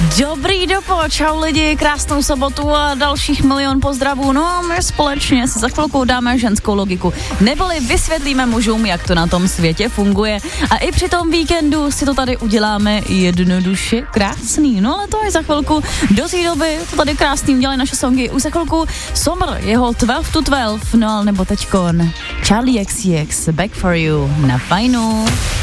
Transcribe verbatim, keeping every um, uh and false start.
Dobrý dopo, čau lidi, krásnou sobotu a dalších milion pozdravů. No a my společně si za chvilku dáme ženskou logiku. Neboli vysvětlíme mužům, jak to na tom světě funguje. A i při tom víkendu si to tady uděláme jednoduše krásný. No ale to je za chvilku. Do té doby to tady krásný udělají naše songy. Už za chvilku Sommer, jeho twelve to twelve, no nebo teďkon Charlie X C X, Back for You na Fajnu.